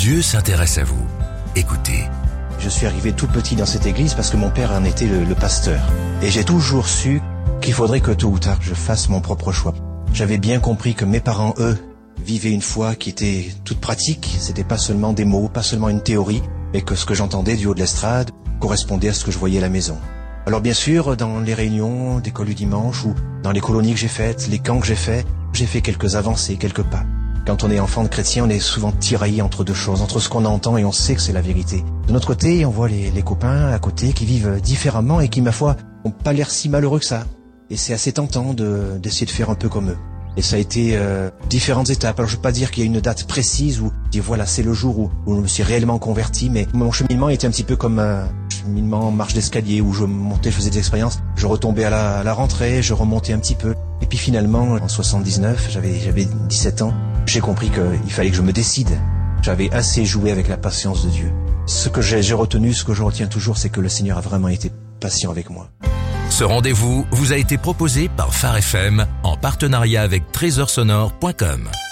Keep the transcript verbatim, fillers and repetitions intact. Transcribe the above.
Dieu s'intéresse à vous. Écoutez. Je suis arrivé tout petit dans cette église parce que mon père en était le, le pasteur. Et j'ai toujours su qu'il faudrait que tôt ou tard je fasse mon propre choix. J'avais bien compris que mes parents, eux, vivaient une foi qui était toute pratique. C'était pas seulement des mots, pas seulement une théorie, mais que ce que j'entendais du haut de l'estrade correspondait à ce que je voyais à la maison. Alors bien sûr, dans les réunions d'école du dimanche ou dans les colonies que j'ai faites, les camps que j'ai faits, j'ai fait quelques avancées, quelques pas. Quand on est enfant de chrétien, on est souvent tiraillé entre deux choses, entre ce qu'on entend et on sait que c'est la vérité. De notre côté, on voit les, les copains à côté qui vivent différemment et qui, ma foi, n'ont pas l'air si malheureux que ça. Et c'est assez tentant de, d'essayer de faire un peu comme eux. Et ça a été euh, différentes étapes. Alors je ne veux pas dire qu'il y a une date précise où dire voilà c'est le jour où, où je me suis réellement converti, mais mon cheminement était un petit peu comme un cheminement en marche d'escalier où je montais, je faisais des expériences, je retombais à la, à la rentrée, je remontais un petit peu. Et puis finalement en soixante-dix-neuf, j'avais j'avais dix-sept ans, j'ai compris qu'il fallait que je me décide. J'avais assez joué avec la patience de Dieu. Ce que j'ai, j'ai retenu, ce que je retiens toujours, c'est que le Seigneur a vraiment été patient avec moi. Ce rendez-vous vous a été proposé par Phare F M en partenariat avec trésor sonore point com.